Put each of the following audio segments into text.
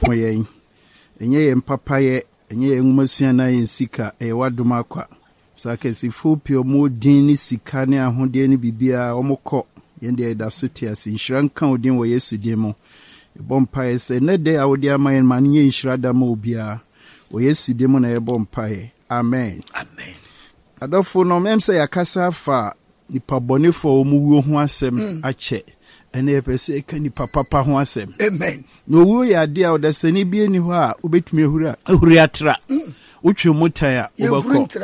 poyen enye ye mpapaye enye ye ngumasua na ye sika wadom akwa saka sifu pio mu din ni sika ne ahode ne bibia omokọ yende da sote asinhira nka odin wo Yesu din mu bompaye se ne de awode amayen man nye nhira da ma obia wo Yesu din mu na ye bompaye amen amen. Adofo no memse yakasa fa nipa bonefo omuwo ho asem ache ene epese ka nipa papa ho asem amen. no wo ya de a odasani bi eni ho a obetumi ehuri atra wotwe mutan a obakọ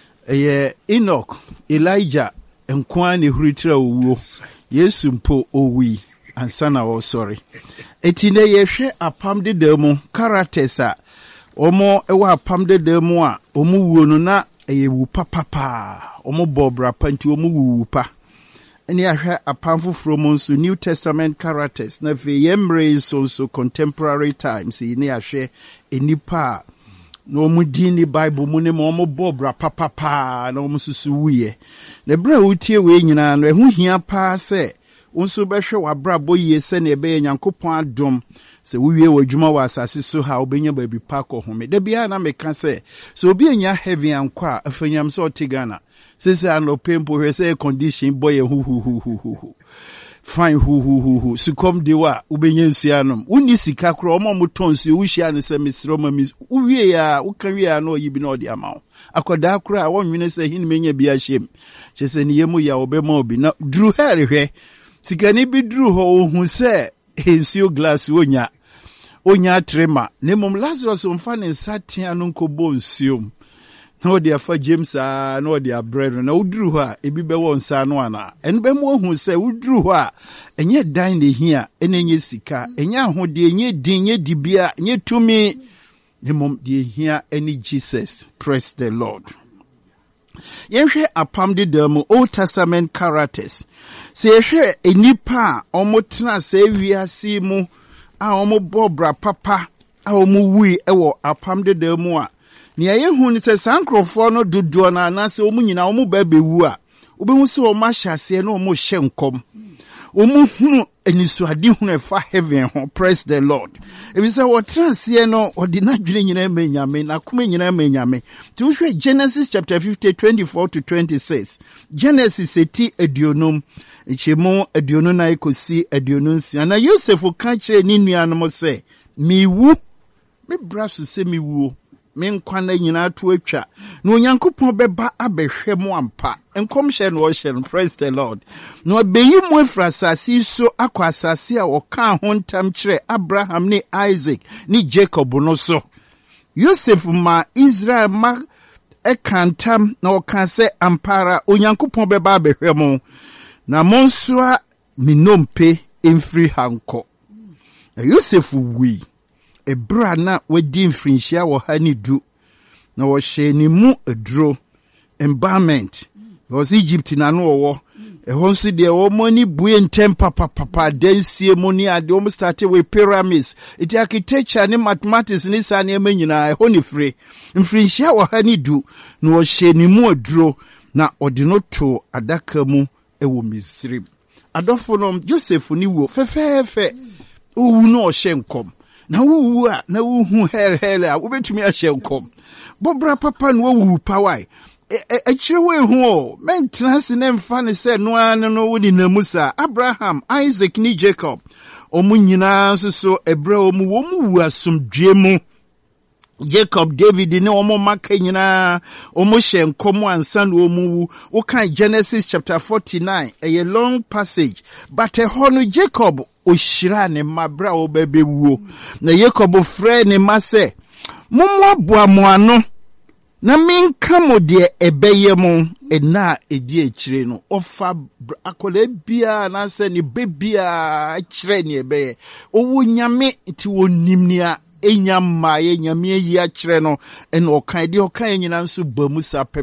Enoch Elijah enkwa ne huri tra owuo Yesu mpo owi ansa na wo sorry etine ye hwe apam de demu characters a omo ewa apam de demu a omu wuo no na eyewu papa omo bobra panti omu wuwu pa eni ahwe apam foforo mo nso New Testament characters na fe yemre so contemporary times ni ahwe enipa no mu dini Bible mu ne mo bobra papa na omu susu wuye na bra wutie we nyina no ehu hia pa se unso behwe wabra boye se na ebe Nyankopon adom se wuwie wadwuma wa asase so ha obenya ba bi pa ko home da bia na meka se so obi enya heavy ankwa afanyam so otigana se anopempo hwe se condition boy hu fine hu sikom dewa ubenya nsuanom woni sika kro omo motonsi wuhia ne se misroma uwie ya ukawie ya no yibi no de amawo akoda kro a wonwene se hin menya bia hyem chese ne yemu ya obema obi na dru herehwe sikani bi dru ho hu se ensio glass onya trema ne mom Lazarus mfa ne satia no nkobo nsuom no de afa James no de abrero na udru ho a ebi be won sa no ana enbe mo hu se udru ho a enye dan ne hia enye sika enye ahode enye din enye dibia enye tumi ne mom de hia eni Jesus. Praise the Lord. Yehwe apam de dem Old Testament characters se yehwe enipa omotena se wiase mu a omo bobra papa a omo wi ewo apam de dem a ne yehu ni se sankrofo no dodo na na se omo nyina omo ba bewu a obehu se omo ahyase na omo hye nkom omo hunu enisuade hunu efa heaven ho. Praise the Lord. Ebi se wotranse no odinadwene nyina menyame na kuma nyina menyame ti wohwe Genesis chapter 50 24 to 26 Genesis eti aduonum echemo aduonu na ikosi aduonu nsia na Joseph ka kire ni nuanom se miwu me braso se miwu me nkwa na nyina to atwa na Onyankopɔn beba abehwɛ mo ampa enkom hye no hye. Praise the Lord. No beyi mo afrasasi so akwa asase a wɔka ho ntam kyerɛ Abraham ne Isaac ne Jacob no so Joseph ma Israel ma ekantam na wɔka sɛ ampara Onyankopɔn beba abehwɛ mo na mo nso a minompe emfiri hankɔ na Joseph wi ebra na wadi mfrinhia wo ha ni du na wo hye ni mu aduro embalmment was Egypt na no wo ehon so de wo moni bue ntem papa dansie moni ade wo started with pyramids it architecture ne mathematics ne sa ne manyina ehon ni free mfrinhia wo ha ni du na wo hye ni mu aduro na ode no to adaka mu ewo Misri adofo no Joseph ni wo fefefe owu no o hye nkom na wuwu a na wuhu hele a wobetumi ahye nkom bobra papa no wuwu pawai akire we hu o mentena se ne mfa ne se no an no woni namusa Abraham Isaac ni Jacob omu nyina so ebra omu wu asomdwe mu Jacob David ne omo maka nyina omo hye nkom ansa no omu wo kan Genesis chapter 49 a long passage but hono Jacob ohyira ne mabra obebewuo na Jacob frɛ ne ma sɛ mommoaboa mo ano na menka mo de ebeye mo ena edi akire no ofa akola bia na sɛ ne bebia akire ne ebeye owo nyame ti wonim ni a enyama ye nyame yi akire no ena okan de okan nyina nso bamu sa